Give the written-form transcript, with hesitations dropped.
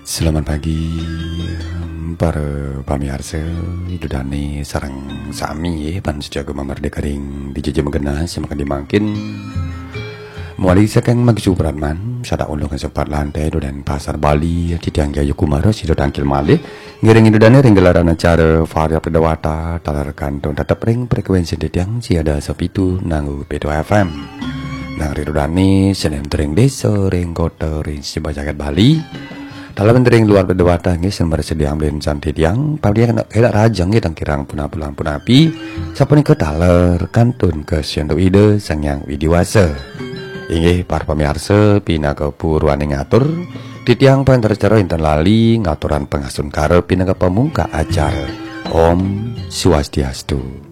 Selamat pagi para pamirsa idudane sarang sami pan sejago mamardeka ring dijejeh megena semakin dimakin mulai sekeng magsupratman sada ulung sempat lantai dan pasar Bali titiang gayu kumara sido tangkil malih ngiring idudane ring gelaran acara Varia Perdewata talar kantong tetep ring frekuensi titiang siada sepitu nanggu P2 FM nang ridudane Senin ring desa ring kota ring Sibajagat Bali dalam mentering luar Perdewata nggih sing bersedia ambilin santi tiang pabdia kena rajang nggih tang kirang punah-pulang punapi sapunika taler kantun ke Syanto Ide Sang Hyang Widiwasa. Inggih para pamirsa pinaga purwane ngatur titiang pantercara inten lali ngaturan pengasun karep pinaga pamungka acara. Om Swastiastu.